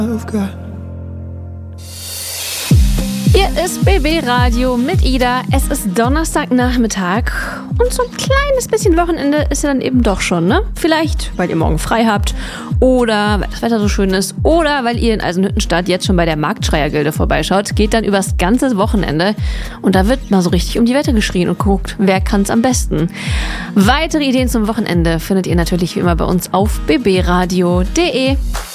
Hier ist BB Radio mit Ida. Es ist Donnerstagnachmittag und so ein kleines bisschen Wochenende ist ja dann eben doch schon, ne? Vielleicht, weil ihr morgen frei habt oder weil das Wetter so schön ist oder weil ihr in Eisenhüttenstadt jetzt schon bei der Marktschreiergilde vorbeischaut. Geht dann übers ganze Wochenende und da wird mal so richtig um die Wette geschrien und guckt, wer kann's am besten. Weitere Ideen zum Wochenende findet ihr natürlich wie immer bei uns auf bbradio.de.